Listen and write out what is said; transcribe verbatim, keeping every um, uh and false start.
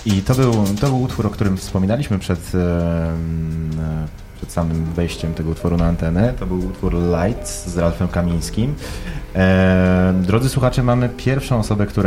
I to był, to był utwór, o którym wspominaliśmy przed, przed samym wejściem tego utworu na antenę. To był utwór Lights z Ralfem Kamińskim. Drodzy słuchacze, mamy pierwszą osobę, która